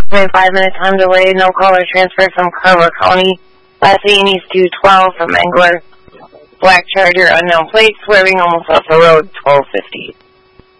approximate 5-minute time delay, no caller transfer from Carver County. Last seen East 212 from Engler. Black Charger, unknown plate, swerving almost off the road, 1250.